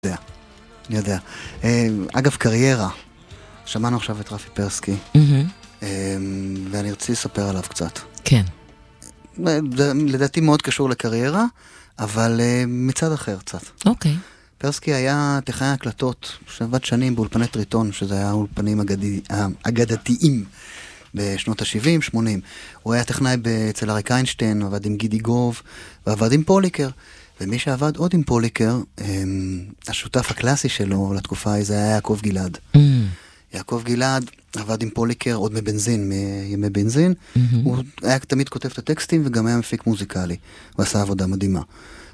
אני יודע. אגב, קריירה. שמענו עכשיו את רפי פרסקי, ואני רוצה לספר עליו קצת. כן. לדעתי מאוד קשור לקריירה, אבל מצד אחר קצת. אוקיי. פרסקי היה טכנאי הקלטות, שעבד שנים באולפני טריטון, שזה היה אולפנים אגדתיים בשנות ה-70, 80. הוא היה טכנאי אצל אריק איינשטיין, עבד עם גידי גוב, ועבד עם פוליקר. ומי שעבד עוד עם פוליקר, השותף הקלאסי שלו לתקופה ההיא, זה היה יעקב גלעד. יעקב גלעד עבד עם פוליקר עוד מבנזין, מימי בנזין. הוא היה תמיד כותב את הטקסטים וגם היה מפיק מוזיקלי. הוא עשה עבודה מדהימה.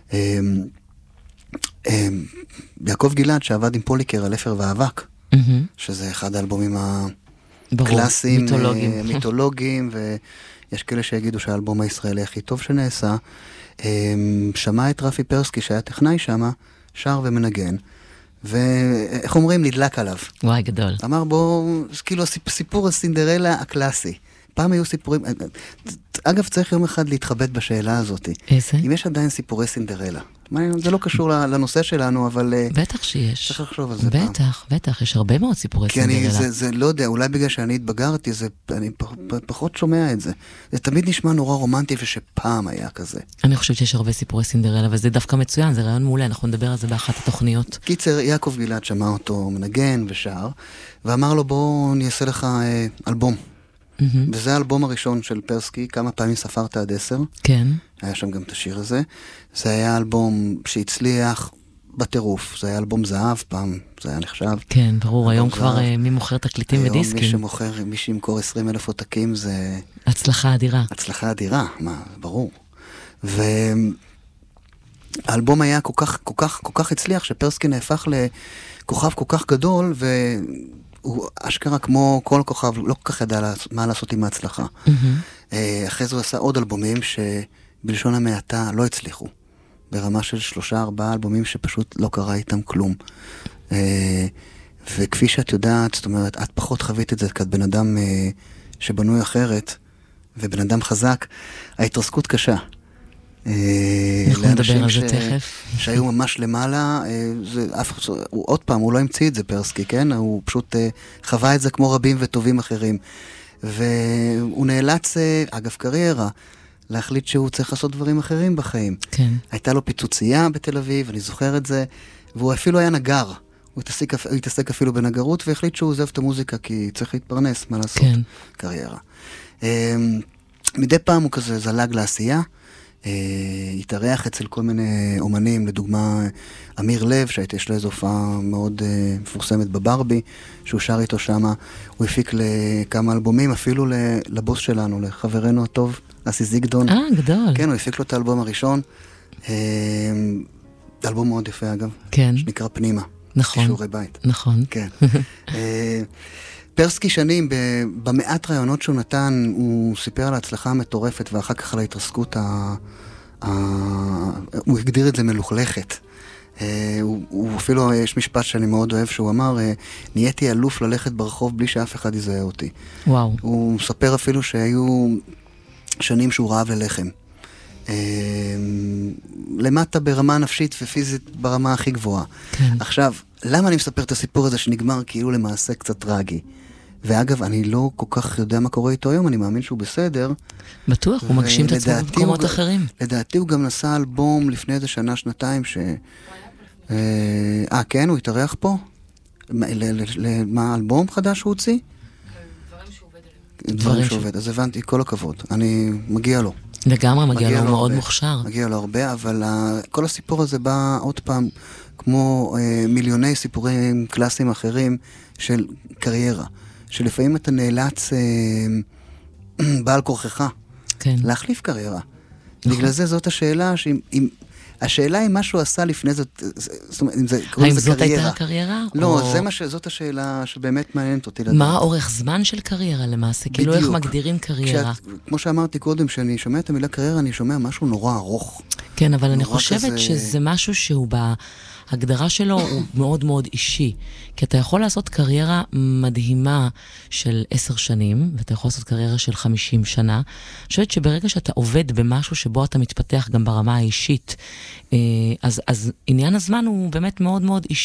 יעקב גלעד שעבד עם פוליקר על אפר ואבק, שזה אחד האלבומים הקלאסיים, מיתולוגיים, ויש כאלה שיגידו שהאלבום הישראלי הכי טוב שנעשה. שמע את רפי פרסקי שהיה טכנאי שמה, שר ומנגן, ואיך אומרים, נדלק עליו. וואי, גדול. אמר בו, כאילו סיפור הסינדרלה הקלאסי. פעם היו סיפורים, אגב צריך יום אחד להתחבט בשאלה הזאת. איזה? אם יש עדיין סיפורי סינדרלה. זה לא קשור לנושא שלנו, אבל בטח שיש. צריך לחשוב על זה פעם. בטח, יש הרבה מאוד סיפורי סינדרלה. כי זה לא יודע, אולי בגלל שאני התבגרתי, אני פחות שומע את זה. זה תמיד נשמע נורא רומנטי ושפעם היה כזה. אני חושבת שיש הרבה סיפורי סינדרלה, וזה דווקא מצוין, זה רעיון מעולה, אנחנו נדבר על זה באחת התוכניות. קיצר, יעקב גלעד שמע אותו מנגן ושר, ואמר לו בוא אני אעשה לך אלבום. וזה האלבום הראשון של פרסקי, כמה פעמים ספרת עד 10. כן. היה שם גם את השיר הזה. זה היה אלבום שהצליח בטירוף. זה היה אלבום זהב פעם, זה היה נחשב. כן, ברור, היום כבר מי מוכר תקליטים ודיסקים. היום מי שימכור 20,000 עותקים זה... הצלחה אדירה. הצלחה אדירה, מה, ברור. והאלבום היה כל כך הצליח, שפרסקי נהפך לכוכב כל כך גדול, הוא אשכרה כמו כל כוכב, לא כל כך ידע מה לעשות עם ההצלחה. אחרי זה הוא עשה עוד אלבומים שבלשון המעטה לא הצליחו. ברמה של 3-4 אלבומים שפשוט לא קרה איתם כלום. וכפי שאת יודעת, זאת אומרת, את פחות חווית את זה כת בן אדם שבנוי אחרת, ובן אדם חזק, ההתרסקות קשה. אנחנו נדבר על זה תכף. שהיו ממש למעלה, עוד פעם, הוא לא המציא את זה פרסקי, כן? הוא פשוט חווה את זה כמו רבים וטובים אחרים. והוא נאלץ, אגב קריירה, להחליט שהוא צריך לעשות דברים אחרים בחיים. כן. הייתה לו פיצוצייה בתל אביב, אני זוכר את זה, והוא אפילו היה נגר. הוא התעסק אפילו בנגרות, והחליט שהוא עוזב את המוזיקה, כי צריך להתפרנס, מה לעשות? כן. קריירה. מדי פעם הוא כזה זלג לעשייה, התארח אצל כל מיני אומנים, לדוגמה אמיר לב, שיש לו איזו הופעה מאוד מפורסמת בברבי, שהוא שר איתו שמה, הוא הפיק לכמה אלבומים, אפילו לבוס שלנו, לחברנו הטוב, אסי זיגדון. גדול. כן, הוא הפיק לו את האלבום הראשון, אלבום מאוד יפה אגב, כן. שנקרא פנימה. נכון. שיעורי בית. נכון. כן. פרסקי שנים, במעט רעיונות שהוא נתן, הוא סיפר על ההצלחה המטורפת, ואחר כך על ההתרסקות, הוא הגדיר את זה מלוכלכת. הוא אפילו, יש משפט שאני מאוד אוהב, שהוא אמר, נהייתי אלוף ללכת ברחוב בלי שאף אחד יזהה אותי. וואו. הוא מספר אפילו שהיו שנים שהוא רעב ללחם. למטה ברמה נפשית ופיזית ברמה הכי גבוהה. כן. עכשיו, למה אני מספר את הסיפור הזה שנגמר כאילו למעשה קצת טרגי? ואגב, אני לא כל כך יודע מה קורה איתו היום, אני מאמין שהוא בסדר. בטוח, הוא מגשים את עצמו במקומות אחרים. לדעתי הוא גם נסע אלבום לפני איזה שנה, שנתיים, כן, הוא התארח פה? מה, אלבום חדש הוא הוציא? דברים שהוא עובד. אז הבנתי, כל הכבוד. אני מגיע לו. לגמרי מגיע לו, הוא מאוד מוכשר. מגיע לו הרבה, אבל כל הסיפור הזה בא עוד פעם, כמו מיליוני סיפורים קלאסיים אחרים של קריירה. שלפעמים אתה נאלץ בעל כורכך להחליף קריירה. בגלל זה זאת השאלה, השאלה היא מה שהוא עשה לפני זאת, האם זאת הייתה הקריירה? לא, זאת השאלה שבאמת מעניינת אותי לדעת. מה האורך זמן של קריירה למעשה? כאילו איך מגדירים קריירה? כמו שאמרתי קודם, שאני שומע את המילה קריירה, אני שומע משהו נורא ארוך. כן, אבל אני חושבת שזה משהו שהוא ההגדרה שלו הוא מאוד מאוד אישי, כי אתה יכול לעשות קריירה מדהימה של 10 שנים, ואתה יכול לעשות קריירה של 50 שנה. אני חושבת שברגע שאתה עובד במשהו שבו אתה מתפתח גם ברמה האישית, אז עניין הזמן הוא באמת מאוד מאוד אישי.